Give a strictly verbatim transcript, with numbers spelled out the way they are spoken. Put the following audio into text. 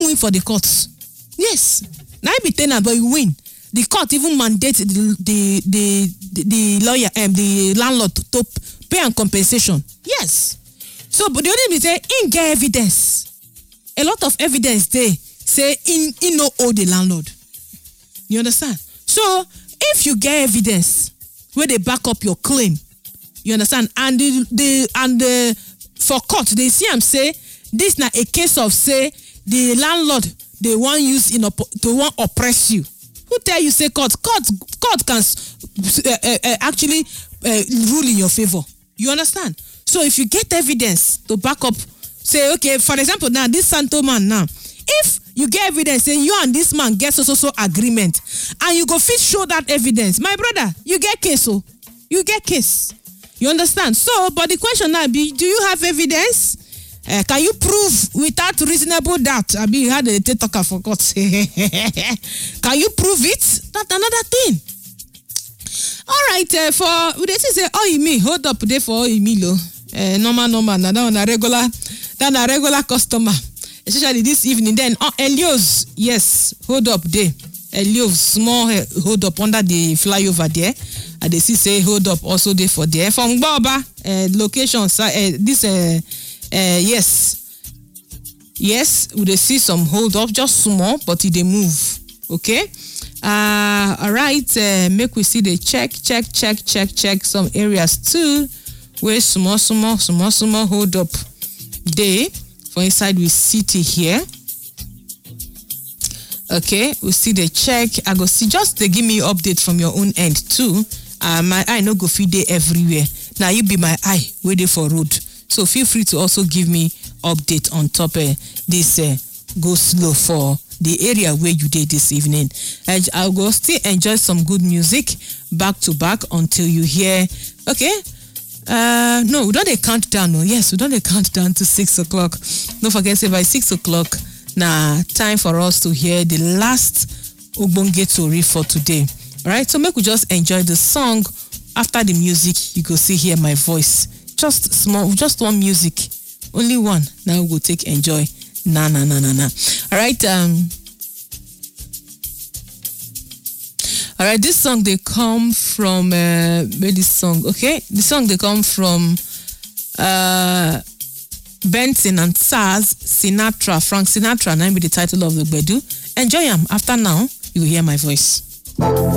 win for the courts. Yes. Now be tenant, but you win. The court even mandate the the the, the, the lawyer and um, the landlord to, to pay and compensation. Yes. So, but the only thing say, in get evidence. A lot of evidence they say in in no owe the landlord. You understand? So, if you get evidence where they back up your claim, you understand? And the, the and the for court they see am say this na a case of say the landlord they want use in op- to want oppress you. Who tell you say court court court can uh, uh, uh, actually uh, rule in your favor? You understand? So if you get evidence to back up, say okay, for example now this Santo man now, if you get evidence saying you and this man get so so so agreement, and you go fit show that evidence, my brother, you get case. So you get case. You understand? So, but the question now be, do you have evidence? Uh, can you prove without reasonable doubt? I mean, you had a talker for God. Can you prove it? That's another thing. All right, uh, for they say, oh, you mean hold up there for oh, you mean lo. Uh, normal, normal. Now, that a regular, that a regular customer. Especially this evening. Then, oh, Elios, yes, hold up there. Elios, small uh, hold up under the flyover there. And they see say hold up also there for there. From Baba, uh, locations, uh, this. Uh, Uh, yes, yes, we dey see some hold up, just small, but it dey move. Okay, uh, all right. Uh, make we see the check, check, check, check, check some areas too, where small, small, small, small hold up dey for inside we city here. Okay, we see the check. I go see just they give me update from your own end too. Uh, my eye no go fit dey everywhere. Now you be my eye, waiting for road. So feel free to also give me update on top of uh, this uh, go slow for the area where you did this evening. And I'll go still enjoy some good music back to back until you hear. Okay. Uh, no, we don't count down. No, yes, we don't count down to six o'clock. Don't forget, say by six o'clock, now time for us to hear the last Ogbonge Tori for today. All right. So make we just enjoy the song. After the music, you go see hear my voice. Just small, just one music, only one. Now we'll take enjoy. Nah, nah, nah, nah, nah. All right. Um. All right. This song they come from. Uh, where this song? Okay, the song they come from. Uh, Benson and Saz Sinatra, Frank Sinatra. Now be the title of the Bedu. Enjoy them. After now, you will hear my voice.